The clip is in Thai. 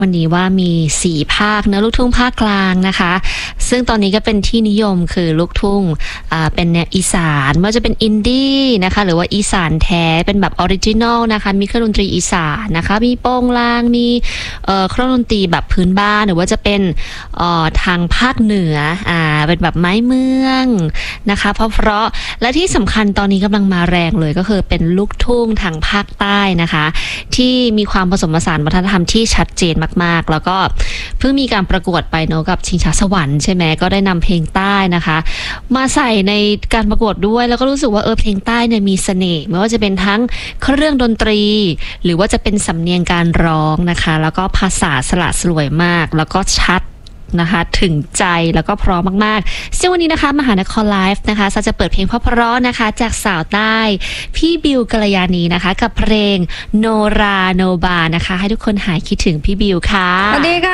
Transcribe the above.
วันนี้ว่ามี4ภาคนะลูกทุ่งภาคกลางนะคะซึ่งตอนนี้ก็เป็นที่นิยมคือลูกทุ่งเป็นแนวอีสานไม่ว่าจะเป็นอินดี้นะคะหรือว่าอีสานแท้เป็นแบบออริจินอลนะคะมีเครื่องดนตรีอีสานนะคะมีโป้งลางมีเครื่องดนตรีแบบพื้นบ้านหรือว่าจะเป็นทางภาคเหนือเป็นแบบไม้เมืองนะคะเพราะและที่สำคัญตอนนี้กำลังมาแรงเลยก็คือเป็นลูกทุ่งทางภาคใต้นะคะที่มีความผสมผสานวัฒนธรรมที่ชัดเจนมากๆแล้วก็เพิ่งมีการประกวดไปเนาะกับชิงช้าสวรรค์ใช่ไหมก็ได้นำเพลงใต้นะคะมาใส่ในการประกวดด้วยแล้วก็รู้สึกว่าเพลงใต้เนี่ยมีเสน่ห์ไม่ว่าจะเป็นทั้งเครื่องดนตรีหรือว่าจะเป็นสำเนียงการร้องนะคะแล้วก็ภาษาสละสลวยมากแล้วก็ชัดนะคะถึงใจแล้วก็เพราะมากๆซึ่งวันนี้นะคะมหานครไลฟ์นะคะจะเปิดเพลงเพราะๆนะคะจากสาวใต้พี่บิวกัลยาณีนะคะกับเพลงโนราโนบานะคะให้ทุกคนหายคิดถึงพี่บิวค่ะสวัสดีค่ะ